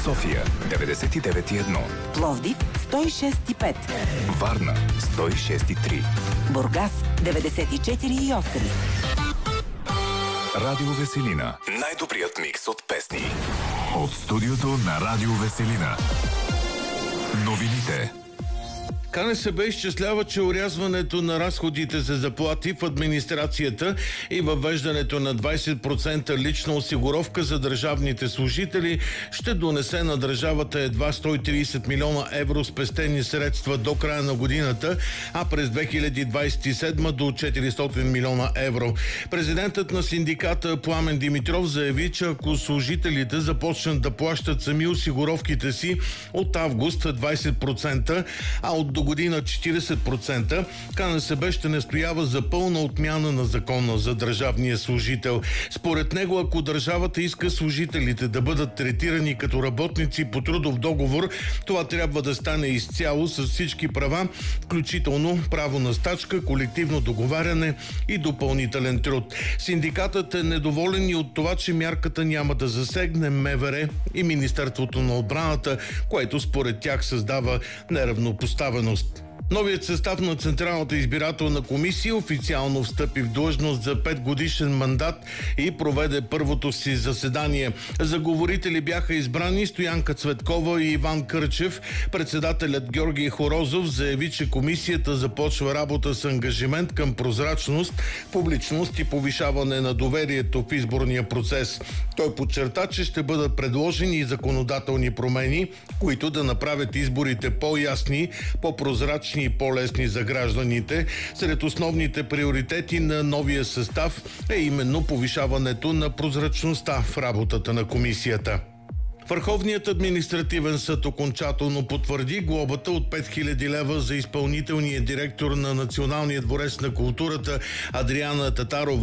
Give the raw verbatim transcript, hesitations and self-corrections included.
София деветдесет и девет и едно, Пловдив сто и шест и пет, Варна сто и шест и три, Бургас деветдесет и четири и осем. Радио Веселина. Най-добрият микс от песни. От студиото на Радио Веселина. Новините. КНСБ изчислява, че орязването на разходите за заплати в администрацията и въвеждането на двадесет процента лична осигуровка за държавните служители ще донесе на държавата едва сто и тридесет милиона евро спестени средства до края на годината, а през две хиляди двадесет и седма до четиристотин милиона евро. Президентът на синдиката Пламен Димитров заяви, че ако служителите започнат да плащат сами осигуровките си от август двадесет процента, а от до година четиридесет процента, КНСБ ще настоява за пълна отмяна на закона за държавния служител. Според него, ако държавата иска служителите да бъдат третирани като работници по трудов договор, това трябва да стане изцяло с всички права, включително право на стачка, колективно договаряне и допълнителен труд. Синдикатът е недоволен и от това, че мярката няма да засегне МВР и Министерството на отбраната, което според тях създава неравнопоставеност. Новият състав на Централната избирателна комисия официално встъпи в длъжност за петгодишен мандат и проведе първото си заседание. За говорители бяха избрани Стоянка Цветкова и Иван Кърчев. Председателят Георги Хорозов заяви, че комисията започва работа с ангажимент към прозрачност, публичност и повишаване на доверието в изборния процес. Той подчерта, че ще бъдат предложени и законодателни промени, които да направят изборите по-ясни, по-прозрачни и по-лесни за гражданите. Сред основните приоритети на новия състав е именно повишаването на прозрачността в работата на комисията. Върховният административен съд окончателно потвърди глобата от пет хиляди лева за изпълнителния директор на Националния дворец на културата Адриана Татарова